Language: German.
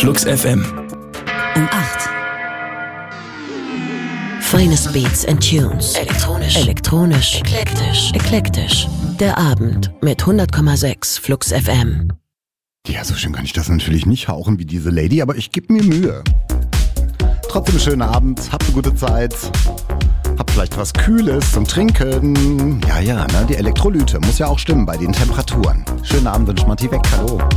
Flux FM. Um 8. Feines Beats and Tunes. Elektronisch. Eklektisch. Der Abend mit 100,6 Flux FM. Ja, so schön kann ich das natürlich nicht hauchen wie diese Lady, aber ich gebe mir Mühe. Trotzdem schönen Abend, habt eine gute Zeit. Habt vielleicht was Kühles zum Trinken. Ja, die Elektrolyte muss ja auch stimmen bei den Temperaturen. Schönen Abend wünscht Matti Weck, hallo.